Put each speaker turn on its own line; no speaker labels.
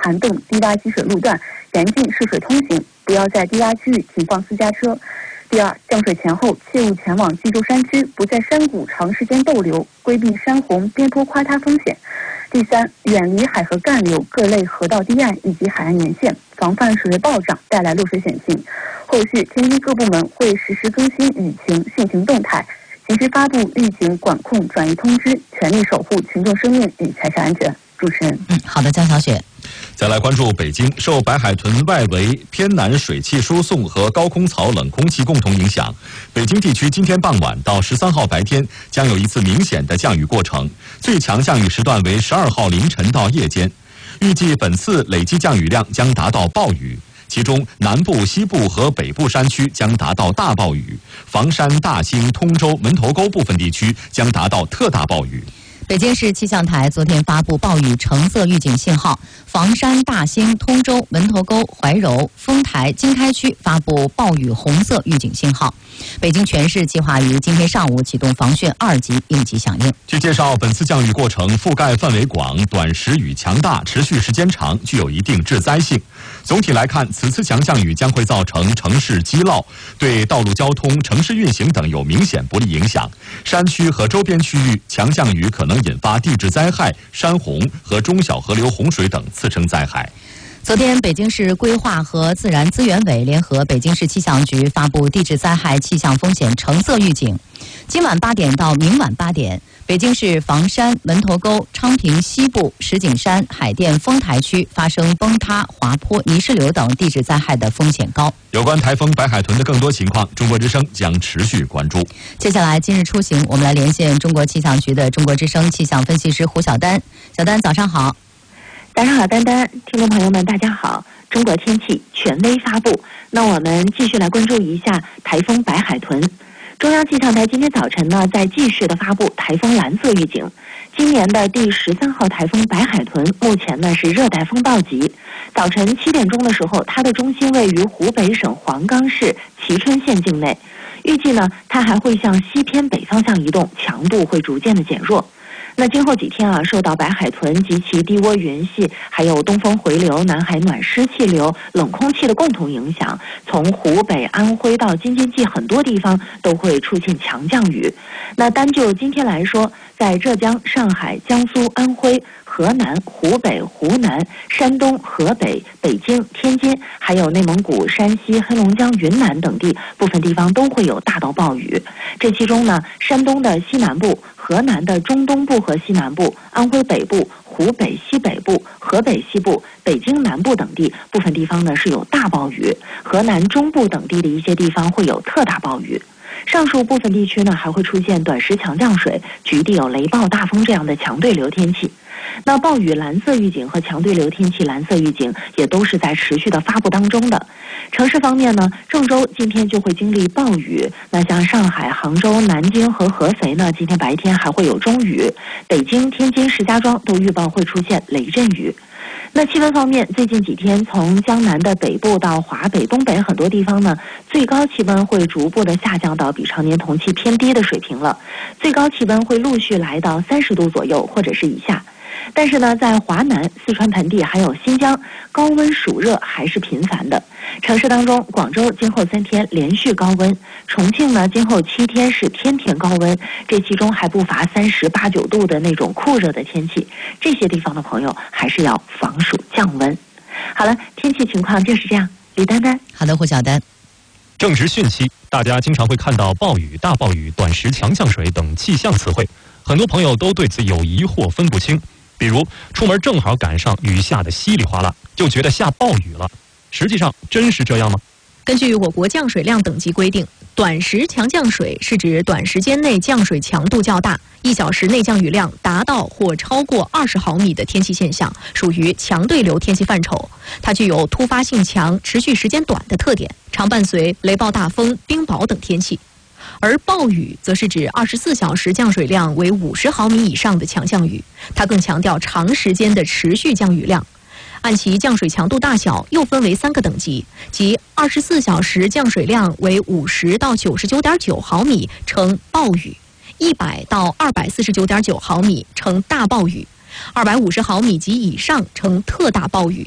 涵洞低洼积水路段严禁涉水通行，不要在低洼区域停放私家车。第二，降水前后切勿前往冀州山区，不在山谷长时间逗留，规避山洪、边坡垮塌风险。第三，远离海河干流、各类河道堤岸以及海岸沿线，防范水位暴涨带来漏水险情。后续天津各部门会实时更新雨情、汛情动态，及时发布预警管控转移通知，全力守护群众生命与财产安全。主持人，
好的，江小雪。
再来关注北京，受白海豚外围偏南水汽输送和高空槽冷空气共同影响，北京地区今天傍晚到13号白天将有一次明显的降雨过程，最强降雨时段为12号凌晨到夜间。预计本次累计降雨量将达到暴雨，其中南部、西部和北部山区将达到大暴雨，房山、大兴、通州、门头沟部分地区将达到特大暴雨。
北京市气象台昨天发布暴雨橙色预警信号，房山、大兴、通州、门头沟、怀柔、丰台、经开区发布暴雨红色预警信号。北京全市计划于今天上午启动防汛2级应急响应。
据介绍，本次降雨过程覆盖范围广，短时雨强大，持续时间长，具有一定致灾性。总体来看，此次强降雨将会造成城市积涝，对道路交通、城市运行等有明显不利影响。山区和周边区域强降雨可能引发地质灾害、山洪和中小河流洪水等次生灾害。
昨天，北京市规划和自然资源委联合北京市气象局发布地质灾害气象风险橙色预警。今晚8点到明晚8点，北京市房山、门头沟、昌平西部、石景山、海淀、丰台区发生崩塌、滑坡、泥石流等地质灾害的风险高。
有关台风白海豚的更多情况，中国之声将持续关注。
接下来，今日出行，我们来连线中国气象局的中国之声气象分析师胡晓丹。小丹，早上好。
早上好，丹丹，听众朋友们，大家好。中国天气权威发布，那我们继续来关注一下台风白海豚。中央气象台今天早晨呢，在即时的发布台风蓝色预警。今年的第13号台风白海豚目前呢是热带风暴级。早晨7点钟的时候，它的中心位于湖北省黄冈市蕲春县境内。预计呢，它还会向西偏北方向移动，强度会逐渐的减弱。那今后几天啊，受到白海豚及其低涡云系，还有东风回流、南海暖湿气流、冷空气的共同影响，从湖北、安徽到京津冀很多地方都会出现强降雨。那单就今天来说，在浙江、上海、江苏、安徽、河南、湖北、湖南、山东、河北、北京、天津，还有内蒙古、山西、黑龙江、云南等地部分地方都会有大到暴雨。这其中呢，山东的西南部、河南的中东部和西南部、安徽北部、湖北西北部、河北西部、北京南部等地部分地方呢是有大暴雨，河南中部等地的一些地方会有特大暴雨。上述部分地区呢还会出现短时强降水，局地有雷暴、大风这样的强对流天气。那暴雨蓝色预警和强对流天气蓝色预警也都是在持续的发布当中的。城市方面呢，郑州今天就会经历暴雨，那像上海、杭州、南京和合肥呢，今天白天还会有中雨，北京、天津、石家庄都预报会出现雷阵雨。那气温方面，最近几天从江南的北部到华北、东北很多地方呢，最高气温会逐步的下降到比常年同期偏低的水平了，最高气温会陆续来到30度左右或者是以下。但是呢，在华南、四川盆地还有新疆，高温暑热还是频繁的。城市当中，广州今后3天连续高温，重庆呢今后7天是天天高温，这其中还不乏38、9度的那种酷热的天气。这些地方的朋友还是要防暑降温。好了，天气情况就是这样。李丹丹，
好的，胡晓丹。
正值汛期，大家经常会看到暴雨、大暴雨、短时强降水等气象词汇，很多朋友都对此有疑惑，分不清。比如出门正好赶上雨下的稀里哗啦，就觉得下暴雨了。实际上真是这样吗？
根据我国降水量等级规定，短时强降水是指短时间内降水强度较大，1小时内降雨量达到或超过20毫米的天气现象，属于强对流天气范畴。它具有突发性强、持续时间短的特点，常伴随雷暴大风、冰雹等天气。而暴雨则是指24小时降水量为50毫米以上的强降雨，它更强调长时间的持续降雨量。按其降水强度大小又分为3个等级，即24小时降水量为50到99.9毫米称暴雨，100到249.9毫米称大暴雨，250毫米及以上称特大暴雨，